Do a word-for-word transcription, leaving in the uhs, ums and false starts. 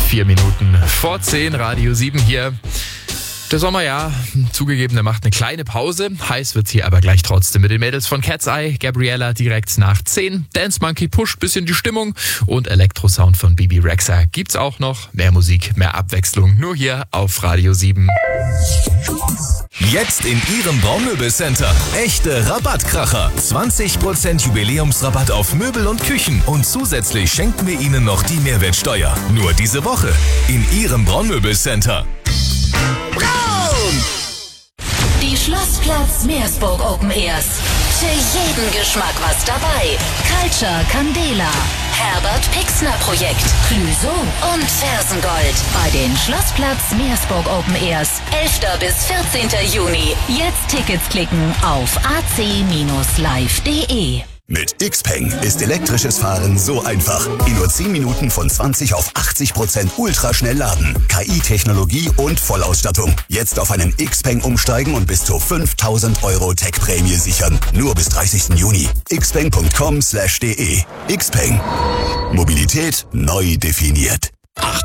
Vier Minuten vor zehn, Radio sieben hier. Der Sommer, ja, zugegeben, der macht eine kleine Pause. Heiß wird's hier aber gleich trotzdem mit den Mädels von Cat's Eye. Gabriella direkt nach zehn. Dance Monkey pusht bisschen die Stimmung. Und Elektrosound von Bibi Rexha gibt's auch noch. Mehr Musik, mehr Abwechslung. Nur hier auf Radio sieben. Jetzt in Ihrem Braumöbelcenter. Echte Rabattkracher. zwanzig Prozent Jubiläumsrabatt auf Möbel und Küchen. Und zusätzlich schenken wir Ihnen noch die Mehrwertsteuer. Nur diese Woche in Ihrem Braumöbelcenter. Braun! Die Schlossplatz Meersburg Open Airs. Für jeden Geschmack was dabei. Culture Candela, Herbert Pixner Projekt, Clüso und Fersengold. Bei den Schlossplatz Meersburg Open Airs. elfter bis vierzehnter Juni. Jetzt Tickets klicken auf a c Bindestrich live punkt de. Mit Xpeng ist elektrisches Fahren so einfach. In nur zehn Minuten von zwanzig auf achtzig Prozent ultraschnell laden. K I-Technologie und Vollausstattung. Jetzt auf einen Xpeng umsteigen und bis zu fünftausend Euro Tech-Prämie sichern. Nur bis dreißigsten Juni. xpeng punkt com slash de. Xpeng. Mobilität neu definiert.